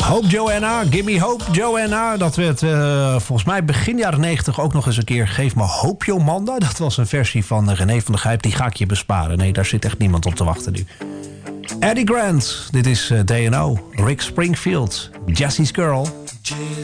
Hope Joanna, Gimme Hope Joanna. Dat werd volgens mij begin jaren 90 ook nog eens een keer Geef me hoop Jomanda. Dat was een versie van René van der Gijp. Die ga ik je besparen. Nee, daar zit echt niemand op te wachten nu. Eddie Grant, dit is DNO. Rick Springfield, Jesse's Girl.